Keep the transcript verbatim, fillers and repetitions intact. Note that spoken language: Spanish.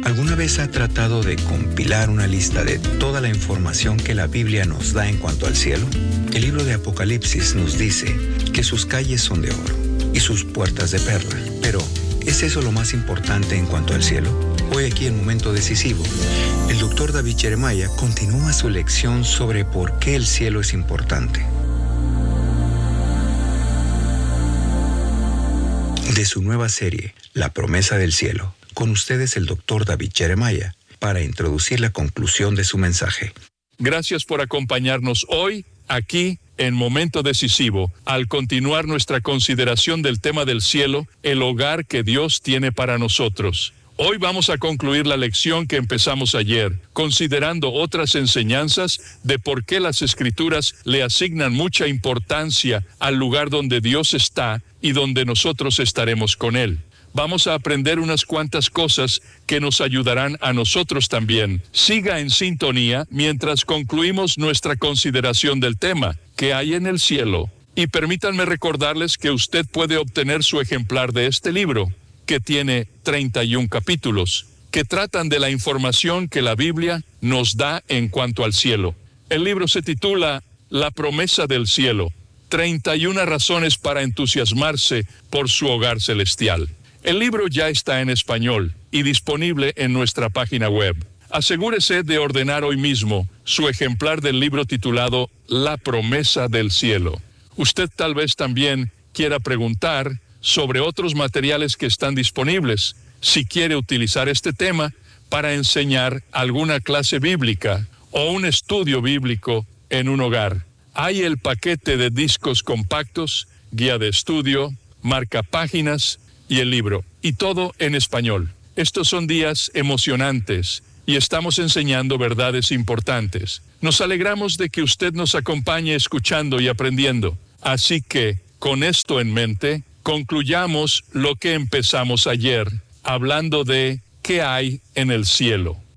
¿Alguna vez ha tratado de compilar una lista de toda la información que la Biblia nos da en cuanto al cielo? El libro de Apocalipsis nos dice que sus calles son de oro y sus puertas de perla. Pero, ¿es eso lo más importante en cuanto al cielo? Hoy aquí en Momento Decisivo, el doctor David Jeremiah continúa su lección sobre por qué el cielo es importante. De su nueva serie, La Promesa del Cielo, con ustedes el doctor David Jeremiah, para introducir la conclusión de su mensaje. Gracias por acompañarnos hoy, aquí, en Momento Decisivo, al continuar nuestra consideración del tema del cielo, el hogar que Dios tiene para nosotros. Hoy vamos a concluir la lección que empezamos ayer, considerando otras enseñanzas de por qué las Escrituras le asignan mucha importancia al lugar donde Dios está y donde nosotros estaremos con Él. Vamos a aprender unas cuantas cosas que nos ayudarán a nosotros también. Siga en sintonía mientras concluimos nuestra consideración del tema, ¿qué hay en el cielo? Y permítanme recordarles que usted puede obtener su ejemplar de este libro, que tiene treinta y un capítulos, que tratan de la información que la Biblia nos da en cuanto al cielo. El libro se titula La Promesa del Cielo, treinta y una razones para entusiasmarse por su hogar celestial. El libro ya está en español y disponible en nuestra página web. Asegúrese de ordenar hoy mismo su ejemplar del libro titulado La Promesa del Cielo. Usted tal vez también quiera preguntar sobre otros materiales que están disponibles, si quiere utilizar este tema para enseñar alguna clase bíblica o un estudio bíblico en un hogar. Hay el paquete de discos compactos, guía de estudio, marcapáginas y el libro, y todo en español. Estos son días emocionantes y estamos enseñando verdades importantes. Nos alegramos de que usted nos acompañe escuchando y aprendiendo. Así que, con esto en mente, concluyamos lo que empezamos ayer, hablando de qué hay en el cielo.